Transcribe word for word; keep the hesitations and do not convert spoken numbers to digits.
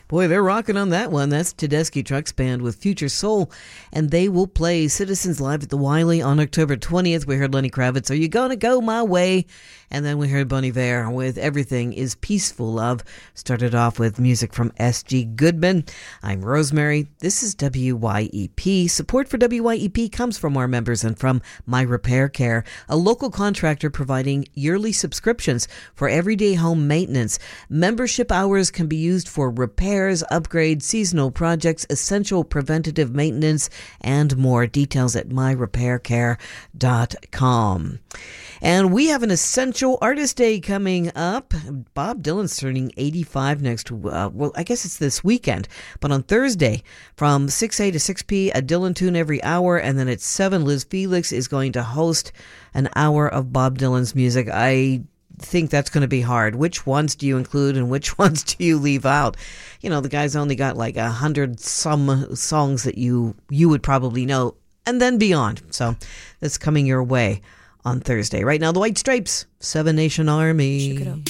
Boy, they're rocking on that one. That's Tedeschi Trucks Band with Future Soul, and they will play Citizens Live at the Wiley on October twentieth. We heard Lenny Kravitz, Are You Gonna Go My Way? And then we heard Bon Iver with Everything Is Peaceful Love. Started off with music from S G Goodman. I'm Rosemary. This is W Y E P. Support for W Y E P comes from our members and from My Repair Care, a local contractor providing yearly subscriptions for everyday home maintenance. Membership hours can be used for repairs, upgrades, seasonal projects, essential preventative maintenance, and more. Details at my repair care dot com. And we have an Essential Artist Day coming up. Bob Dylan's turning eighty-five next, uh, well, I guess it's this weekend. But on Thursday, from six a to six p, a Dylan tune every hour. And then at seven, Liz Felix is going to host an hour of Bob Dylan's music. I think that's going to be hard. Which ones do you include and which ones do you leave out? You know, the guy's only got like a hundred some songs that you you would probably know, and then beyond. So that's coming your way on Thursday. Right now, the White Stripes, Seven Nation Army.